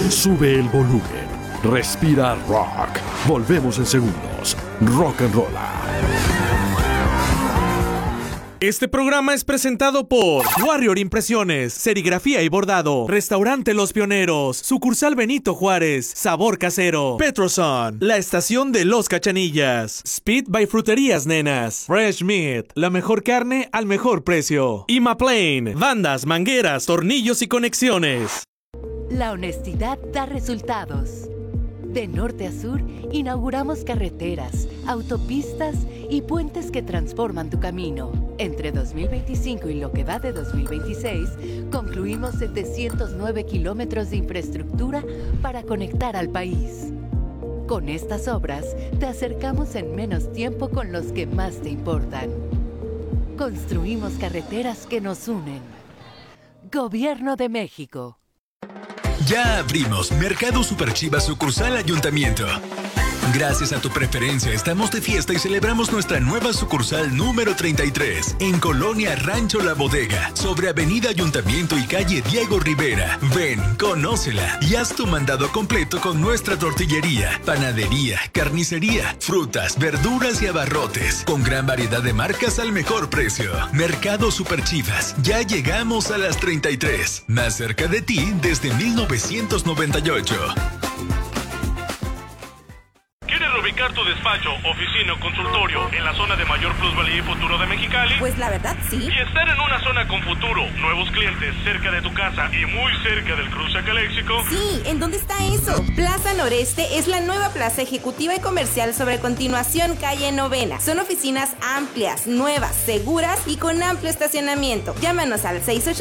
Sube el volumen. Respira rock. Volvemos en segundos. Rock and Rolla. Este programa es presentado por Warrior Impresiones, Serigrafía y Bordado, Restaurante Los Pioneros, Sucursal Benito Juárez, Sabor Casero, Petroson, La Estación de Los Cachanillas, Speed by Fruterías Nenas, Fresh Meat, la mejor carne al mejor precio, y McLean, bandas, mangueras, tornillos y conexiones. La honestidad da resultados. De norte a sur, inauguramos carreteras, autopistas y puentes que transforman tu camino. Entre 2025 y lo que va de 2026, concluimos 709 kilómetros de infraestructura para conectar al país. Con estas obras, te acercamos en menos tiempo con los que más te importan. Construimos carreteras que nos unen. Gobierno de México. Ya abrimos Mercado Super Chivas sucursal Ayuntamiento. Gracias a tu preferencia estamos de fiesta y celebramos nuestra nueva sucursal número 33 en Colonia Rancho La Bodega, sobre Avenida Ayuntamiento y calle Diego Rivera. Ven, conócela y haz tu mandado completo con nuestra tortillería, panadería, carnicería, frutas, verduras y abarrotes, con gran variedad de marcas al mejor precio. Mercado Super Chivas, ya llegamos a las 33, más cerca de ti desde 1998. ¿Quieres reubicar tu despacho, oficina o consultorio en la zona de mayor plusvalía y futuro de Mexicali? Pues la verdad sí. Y estar en una zona con futuro, nuevos clientes, cerca de tu casa y muy cerca del cruce a Caléxico. Sí, ¿en dónde está eso? Plaza Noreste es la nueva plaza ejecutiva y comercial sobre Continuación Calle Novena. Son oficinas amplias, nuevas, seguras y con amplio estacionamiento. Llámanos al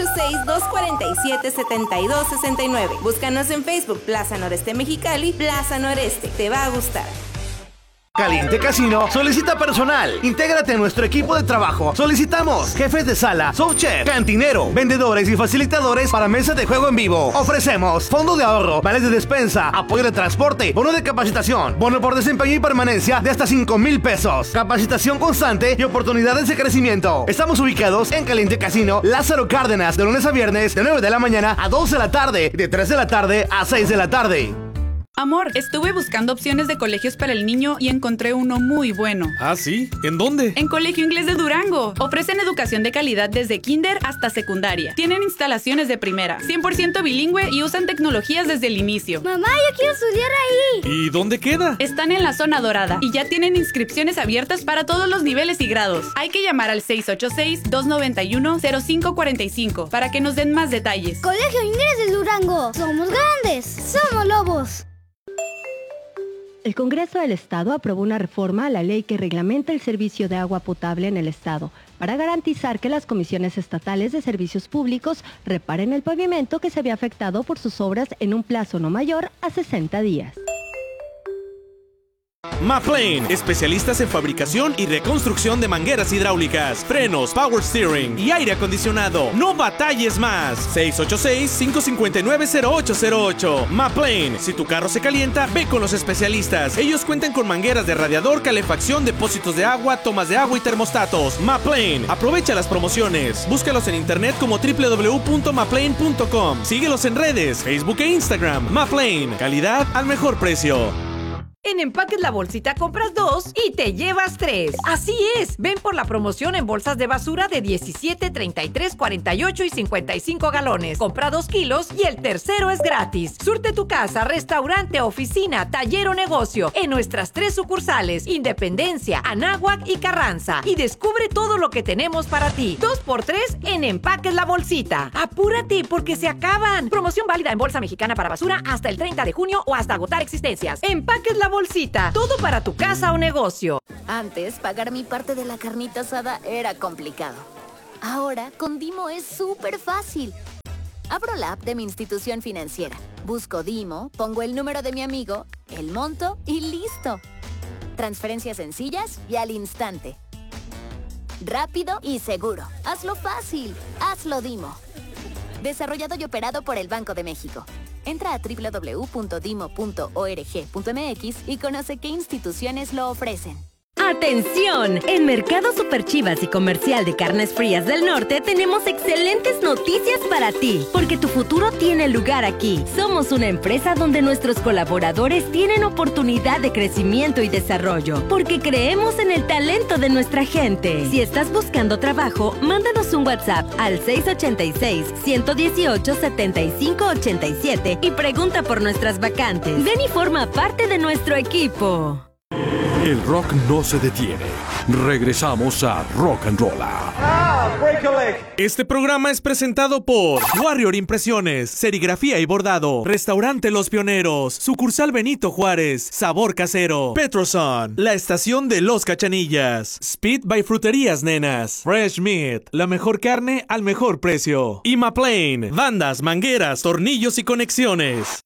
686-247-7269. Búscanos en Facebook, Plaza Noreste Mexicali, Plaza Noreste. Te va a gustar. Caliente Casino solicita personal. Intégrate a nuestro equipo de trabajo. Solicitamos jefes de sala, subchef, cantinero, vendedores y facilitadores para mesas de juego en vivo. Ofrecemos fondo de ahorro, vales de despensa, apoyo de transporte, bono de capacitación, bono por desempeño y permanencia de hasta 5,000 pesos. Capacitación constante y oportunidades de crecimiento. Estamos ubicados en Caliente Casino, Lázaro Cárdenas, de lunes a viernes, de 9 de la mañana a 12 de la tarde, de 3 de la tarde a 6 de la tarde. Amor, estuve buscando opciones de colegios para el niño y encontré uno muy bueno. ¿Ah, sí? ¿En dónde? En Colegio Inglés de Durango. Ofrecen educación de calidad desde kinder hasta secundaria. Tienen instalaciones de primera, 100% bilingüe y usan tecnologías desde el inicio. Mamá, yo quiero estudiar ahí. ¿Y dónde queda? Están en la zona dorada y ya tienen inscripciones abiertas para todos los niveles y grados. Hay que llamar al 686-291-0545 para que nos den más detalles. Colegio Inglés de Durango. Somos grandes. Somos lobos. El Congreso del Estado aprobó una reforma a la ley que reglamenta el servicio de agua potable en el Estado para garantizar que las comisiones estatales de servicios públicos reparen el pavimento que se había afectado por sus obras en un plazo no mayor a 60 días. McLean, especialistas en fabricación y reconstrucción de mangueras hidráulicas, frenos, power steering y aire acondicionado. No batalles más. 686-559-0808. McLean, si tu carro se calienta, ve con los especialistas. Ellos cuentan con mangueras de radiador, calefacción, depósitos de agua, tomas de agua y termostatos. McLean, aprovecha las promociones. Búscalos en internet como www.mclean.com. Síguelos en redes, Facebook e Instagram. McLean, calidad al mejor precio. En Empaques La Bolsita compras 2 y te llevas 3. Así es, ven por la promoción en bolsas de basura de 17, 33, 48 y 55 galones. Compra 2 kilos y el tercero es gratis. Surte tu casa, restaurante, oficina, taller o negocio en nuestras 3 sucursales: Independencia, Anáhuac y Carranza. Y descubre todo lo que tenemos para ti. 2x3 en Empaques La Bolsita. Apúrate porque se acaban. Promoción válida en Bolsa Mexicana para Basura hasta el 30 de junio o hasta agotar existencias. Empaques La Bolsita, todo para tu casa o negocio. Antes, pagar mi parte de la carnita asada era complicado. Ahora, con Dimo es súper fácil. Abro la app de mi institución financiera, busco Dimo, pongo el número de mi amigo, el monto y listo. Transferencias sencillas y al instante. Rápido y seguro. Hazlo fácil. Hazlo Dimo. Desarrollado y operado por el Banco de México. Entra a www.dimo.org.mx y conoce qué instituciones lo ofrecen. ¡Atención! En Mercado Super Chivas y Comercial de Carnes Frías del Norte tenemos excelentes noticias para ti, porque tu futuro tiene lugar aquí. Somos una empresa donde nuestros colaboradores tienen oportunidad de crecimiento y desarrollo, porque creemos en el talento de nuestra gente. Si estás buscando trabajo, mándanos un WhatsApp al 686-118-7587 y pregunta por nuestras vacantes. Ven y forma parte de nuestro equipo. El rock no se detiene. Regresamos a Rock and Rolla. Este programa es presentado por Warrior Impresiones, Serigrafía y Bordado, Restaurante Los Pioneros, Sucursal Benito Juárez, Sabor Casero, Petroson, La Estación de Los Cachanillas, Speed by Fruterías Nenas, Fresh Meat, la mejor carne al mejor precio, Imaplane, bandas, mangueras, tornillos y conexiones.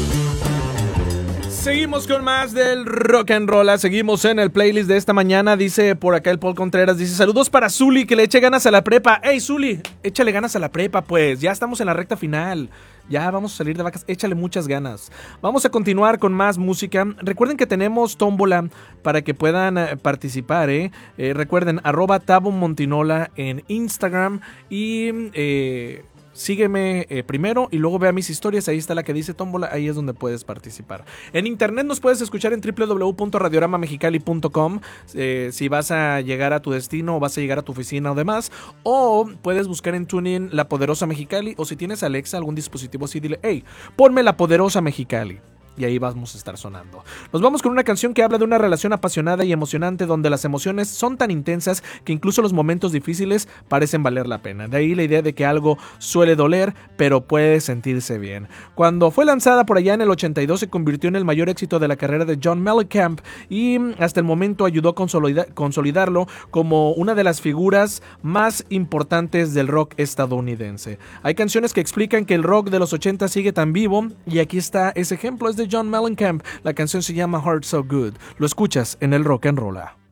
Seguimos con más del Rock and Roll. Seguimos en el playlist de esta mañana. Dice por acá el Paul Contreras, dice: saludos para Zuli, que le eche ganas a la prepa. Ey, Zuli, échale ganas a la prepa, pues. Ya estamos en la recta final. Ya vamos a salir de vacas. Échale muchas ganas. Vamos a continuar con más música. Recuerden que tenemos tómbola para que puedan participar, recuerden, @TaboMontinola en Instagram y... sígueme primero y luego vea mis historias, ahí está la que dice tómbola, ahí es donde puedes participar. En internet nos puedes escuchar en www.radioramamexicali.com si vas a llegar a tu destino o vas a llegar a tu oficina o demás, o puedes buscar en TuneIn La Poderosa Mexicali, o si tienes Alexa, algún dispositivo así, dile: hey, ponme La Poderosa Mexicali. Y ahí vamos a estar sonando. Nos vamos con una canción que habla de una relación apasionada y emocionante donde las emociones son tan intensas que incluso los momentos difíciles parecen valer la pena. De ahí la idea de que algo suele doler, pero puede sentirse bien. Cuando fue lanzada por allá en el 82 se convirtió en el mayor éxito de la carrera de John Mellencamp y hasta el momento ayudó a consolidarlo como una de las figuras más importantes del rock estadounidense. Hay canciones que explican que el rock de los 80 sigue tan vivo y aquí está ese ejemplo, es de John Mellencamp. La canción se llama Heart So Good. Lo escuchas en el Rock and Rolla.